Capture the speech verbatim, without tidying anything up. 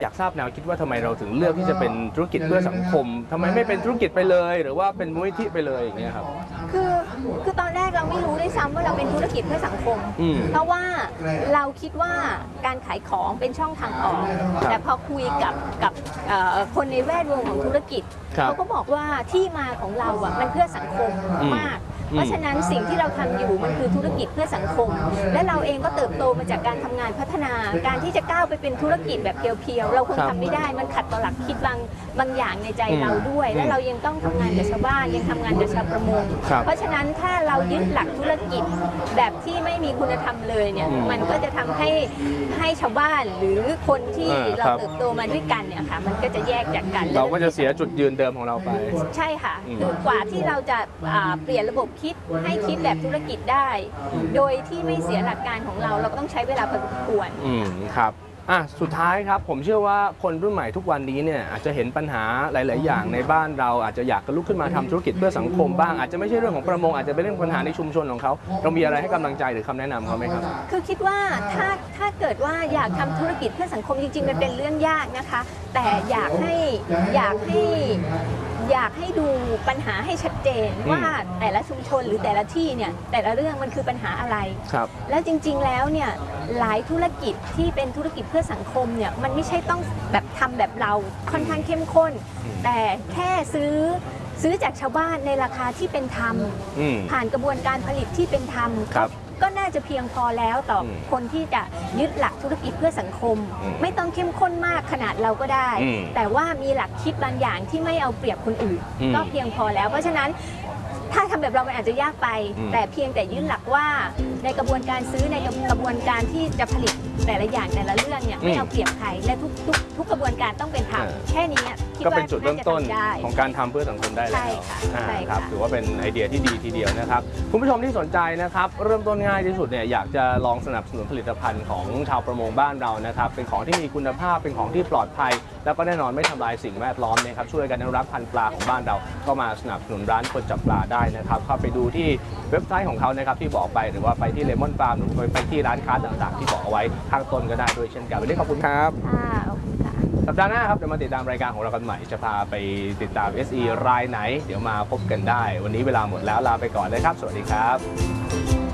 อยากทราบแนวคิดว่าทำไมเราถึงเลือกที่จะเป็นธุรกิจเพื่อสังคมทำไมไม่เป็นธุรกิจไปเลยหรือว่าเป็นมูลนิธิไปเลยอย่างเงี้ยครับคือคือตอนแรกเราไม่รู้ด้วยซ้ำว่าเราเป็นธุรกิจเพื่อสังคมเพราะว่าเราคิดว่าการขายของเป็นช่องทางออกแต่พอคุยกับกับคนในแวดวงของธุรกิจเขาก็บอกว่าที่มาของเราอ่ะมันเพื่อสังคมมากเพราะฉะนั้นสิ่งที่เราทำอยู่มันคือธุรกิจเพื่อสังคมและเราเองก็เติบโตมาจากการทำงานพัฒนาการที่จะก้าวไปเป็นธุรกิจแบบเพียวๆเราคงทำไม่ได้มันขัดต่อหลักคิดบางบางอย่างในใจเราด้วยและเรายังต้องทำงานกับชาวบ้านยังทำงานกับชาวประมงเพราะฉะนั้นถ้าเรายึดหลักธุรกิจแบบที่ไม่มีคุณธรรมเลยเนี่ยมันก็จะทำให้ให้ชาวบ้านหรือคนที่เราเติบโตมาด้วยกันเนี่ยค่ะมันก็จะแยกจากกันเราก็จะเสียจุดยืนเดิมของเราไปใช่ค่ะคือกว่าที่เราจะเปลี่ยนระบบคิดให้คิดแบบธุรกิจได้โดยที่ไม่เสียหลักการของเราเราก็ต้องใช้เวลาพอสมควรอืมครับอ่ะสุดท้ายครับผมเชื่อว่าคนรุ่นใหม่ทุกวันนี้เนี่ยอาจจะเห็นปัญหาหลาย ๆ อย่างในบ้านเราอาจจะอยากจะลุกขึ้นมาทำธุรกิจเพื่อสังคมบ้างอาจจะไม่ใช่เรื่องของประมงอาจจะเป็นเรื่องปัญหาในชุมชนของเขาเรามีอะไรให้กำลังใจหรือคำแนะนำเขาไหมครับคือคิดว่าถ้าถ้าเกิดว่าอยากทำธุรกิจเพื่อสังคมจริง ๆ มันเป็นเรื่องยากนะคะแต่อยากให้อยากให้อยากให้ดูปัญหาให้ชัดเจนว่าแต่ละชุมชนหรือแต่ละที่เนี่ยแต่ละเรื่องมันคือปัญหาอะไรแล้วจริงๆแล้วเนี่ยหลายธุรกิจที่เป็นธุรกิจเพื่อสังคมเนี่ยมันไม่ใช่ต้องแบบทำแบบเราค่อนข้างเข้มข้นแต่แค่ซื้อซื้อจากชาวบ้านในราคาที่เป็นธรรมผ่านกระบวนการผลิตที่เป็นธรรมก็น่าจะเพียงพอแล้วต่อคนที่จะยึดหลักธุรกิจเพื่อสังคมไม่ต้องเข้มข้นมากขนาดเราก็ได้แต่ว่ามีหลักคิดบางอย่างที่ไม่เอาเปรียบคนอื่นก็เพียงพอแล้วเพราะฉะนั้นถ้าทำแบบเรามันอาจจะยากไปแต่เพียงแต่ยึดหลักว่าในกระบวนการซื้อในกระบวนการที่จะผลิตแต่ละอย่างแต่ละเรื่องเนี่ยไม่เอาเปรียบใครและทุกทุกทุกกระบวนการต้องเป็นธรรมแค่นี้ก็เป็นจุดเริ่มต้นของการทำเพื่อสังคมได้แล้วครับถือว่าเป็นไอเดียที่ดีทีเดียวนะครับคุณผู้ชมที่สนใจนะครับเริ่มต้นง่ายที่สุดเนี่ยอยากจะลองสนับสนุนผลิตภัณฑ์ของชาวประมงบ้านเรานะครับเป็นของที่มีคุณภาพเป็นของที่ปลอดภัยแล้วก็แน่นอนไม่ทำลายสิ่งแวดล้อมนะครับช่วยกันอนุรักษ์พันธุ์ปลาของบ้านเราก็มาสนับสนุนร้านคนจับปลาได้นะครับเข้าไปดูที่เว็บไซต์ของเขานะครับที่บอกไปหรือว่าไปที่เลมอนฟาร์มหรือไปที่ร้านค้าต่างๆที่บอกเอาไว้ข้างต้นก็ได้ด้วยเช่นกันวันนี้ขอบคุณครับสัปดาห์หน้าครับเดี๋ยวมาติดตามรายการของเรากันใหม่จะพาไปติดตาม เอส อี รายไหนเดี๋ยวมาพบกันได้วันนี้เวลาหมดแล้วลาไปก่อนนะครับสวัสดีครับ